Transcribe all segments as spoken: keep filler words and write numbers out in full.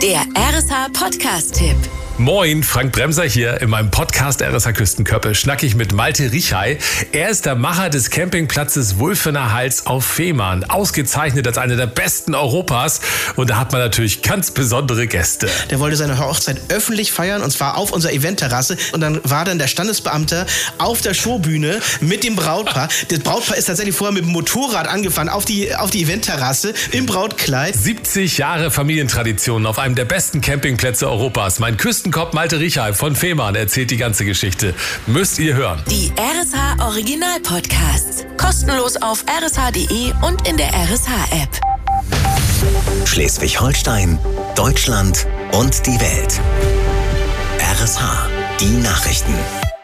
Der R S H-Podcast-Tipp. Moin, Frank Bremser hier. In meinem Podcast R S H Küstenköppe schnack ich mit Malte Richay. Er ist der Macher des Campingplatzes Wulfener Hals auf Fehmarn. Ausgezeichnet als einer der besten Europas. Und da hat man natürlich ganz besondere Gäste. Der wollte seine Hochzeit öffentlich feiern, und zwar auf unserer Eventterrasse. Und dann war dann der Standesbeamte auf der Showbühne mit dem Brautpaar. Das Brautpaar ist tatsächlich vorher mit dem Motorrad angefahren auf die, auf die Eventterrasse im Brautkleid. siebzig Jahre Familientradition auf einem der besten Campingplätze Europas. Mein Küstenkopf Malte Richay von Fehmarn erzählt die ganze Geschichte. Müsst ihr hören. Die R S H Original Podcasts. Kostenlos auf r s h punkt d e und in der R S H App. Schleswig-Holstein, Deutschland und die Welt. R S H, die Nachrichten.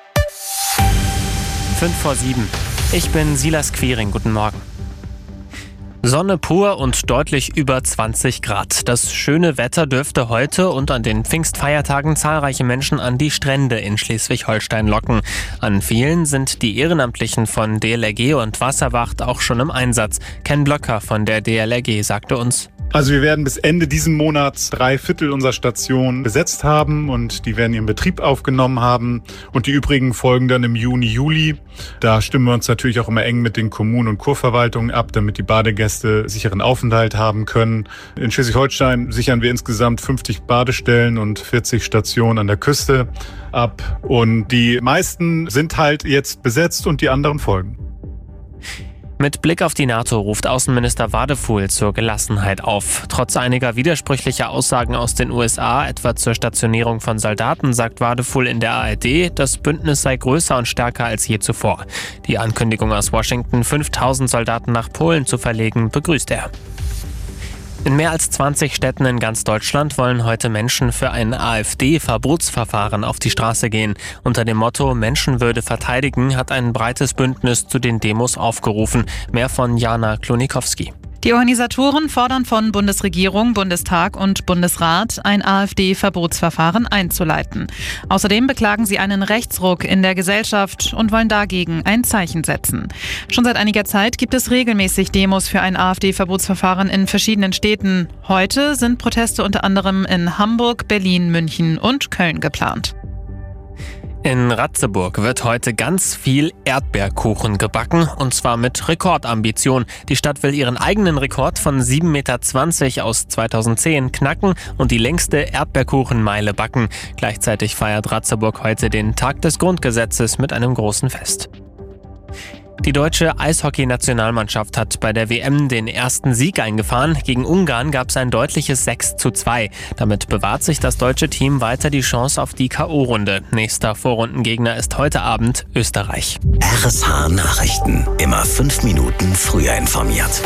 Fünf vor sieben. Ich bin Silas Quiring. Guten Morgen. Sonne pur und deutlich über zwanzig Grad. Das schöne Wetter dürfte heute und an den Pfingstfeiertagen zahlreiche Menschen an die Strände in Schleswig-Holstein locken. An vielen sind die Ehrenamtlichen von D L R G und Wasserwacht auch schon im Einsatz. Ken Blöcker von der D L R G sagte uns: Also wir werden bis Ende diesen Monats drei Viertel unserer Stationen besetzt haben und die werden ihren Betrieb aufgenommen haben. Und die übrigen folgen dann im Juni, Juli. Da stimmen wir uns natürlich auch immer eng mit den Kommunen und Kurverwaltungen ab, damit die Badegäste sicheren Aufenthalt haben können. In Schleswig-Holstein sichern wir insgesamt fünfzig Badestellen und vierzig Stationen an der Küste ab. Und die meisten sind halt jetzt besetzt und die anderen folgen. Mit Blick auf die NATO ruft Außenminister Wadefuhl zur Gelassenheit auf. Trotz einiger widersprüchlicher Aussagen aus den U S A, etwa zur Stationierung von Soldaten, sagt Wadefuhl in der A R D, das Bündnis sei größer und stärker als je zuvor. Die Ankündigung aus Washington, fünftausend Soldaten nach Polen zu verlegen, begrüßt er. In mehr als zwanzig Städten in ganz Deutschland wollen heute Menschen für ein AfD-Verbotsverfahren auf die Straße gehen. Unter dem Motto Menschenwürde verteidigen hat ein breites Bündnis zu den Demos aufgerufen. Mehr von Jana Klonikowski. Die Organisatoren fordern von Bundesregierung, Bundestag und Bundesrat, ein AfD-Verbotsverfahren einzuleiten. Außerdem beklagen sie einen Rechtsruck in der Gesellschaft und wollen dagegen ein Zeichen setzen. Schon seit einiger Zeit gibt es regelmäßig Demos für ein AfD-Verbotsverfahren in verschiedenen Städten. Heute sind Proteste unter anderem in Hamburg, Berlin, München und Köln geplant. In Ratzeburg wird heute ganz viel Erdbeerkuchen gebacken, und zwar mit Rekordambition. Die Stadt will ihren eigenen Rekord von sieben Meter zwanzig aus zweitausendzehn knacken und die längste Erdbeerkuchenmeile backen. Gleichzeitig feiert Ratzeburg heute den Tag des Grundgesetzes mit einem großen Fest. Die deutsche Eishockey-Nationalmannschaft hat bei der W M den ersten Sieg eingefahren. Gegen Ungarn gab es ein deutliches sechs zu zwei. Damit bewahrt sich das deutsche Team weiter die Chance auf die K O-Runde. Nächster Vorrundengegner ist heute Abend Österreich. R S H Nachrichten. Immer fünf Minuten früher informiert.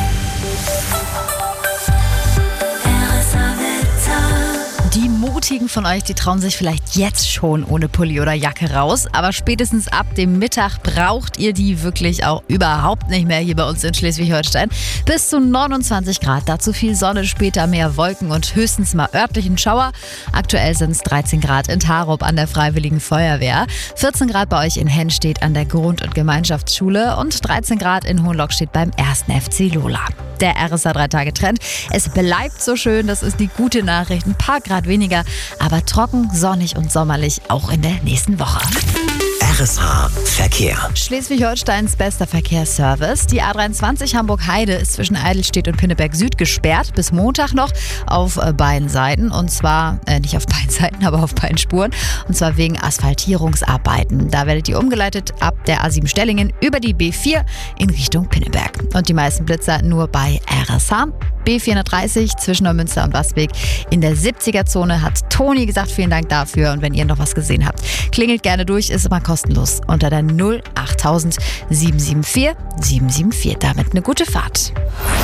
Die Mutigen von euch, die trauen sich vielleicht jetzt schon ohne Pulli oder Jacke raus, aber spätestens ab dem Mittag braucht ihr die wirklich auch überhaupt nicht mehr hier bei uns in Schleswig-Holstein. Bis zu neunundzwanzig Grad, dazu viel Sonne, später mehr Wolken und höchstens mal örtlichen Schauer. Aktuell sind es dreizehn Grad in Tarup an der Freiwilligen Feuerwehr, vierzehn Grad bei euch in Hennstedt an der Grund- und Gemeinschaftsschule und dreizehn Grad in Hohenlockstedt beim ersten F C Lola. Der R S H drei Tage Trend. Es bleibt so schön, das ist die gute Nachricht. Ein paar Grad weniger, aber trocken, sonnig und sommerlich auch in der nächsten Woche. R S H Verkehr. Schleswig-Holsteins bester Verkehrsservice. Die A dreiundzwanzig Hamburg-Heide ist zwischen Eidelstedt und Pinneberg Süd gesperrt. Bis Montag noch auf beiden Seiten. Und zwar, äh, nicht auf beiden Seiten, aber auf beiden Spuren. Und zwar wegen Asphaltierungsarbeiten. Da werdet ihr umgeleitet ab der A sieben Stellingen über die B vier in Richtung Pinneberg. Und die meisten Blitzer nur bei R S H. B vierhundertdreißig zwischen Neumünster und Wasweg in der siebziger-Zone hat Toni gesagt, vielen Dank dafür. Und wenn ihr noch was gesehen habt, klingelt gerne durch, ist immer kostenlos unter der null achttausend sieben sieben vier sieben sieben vier. Damit eine gute Fahrt.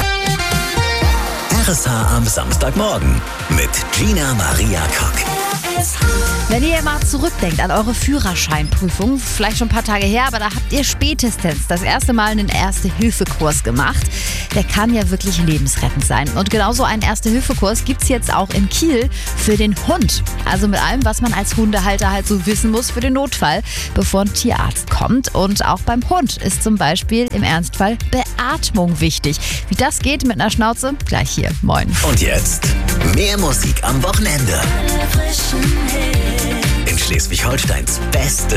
R S H am Samstagmorgen mit Gina Maria Kock. Wenn ihr mal zurückdenkt an eure Führerscheinprüfung, vielleicht schon ein paar Tage her, aber da habt ihr spätestens das erste Mal einen Erste-Hilfe-Kurs gemacht. Der kann ja wirklich lebensrettend sein. Und genauso einen Erste-Hilfe-Kurs gibt es jetzt auch in Kiel für den Hund. Also mit allem, was man als Hundehalter halt so wissen muss für den Notfall, bevor ein Tierarzt kommt. Und auch beim Hund ist zum Beispiel im Ernstfall Beatmung wichtig. Wie das geht mit einer Schnauze, gleich hier. Moin. Und jetzt mehr Musik am Wochenende. In Schleswig-Holsteins beste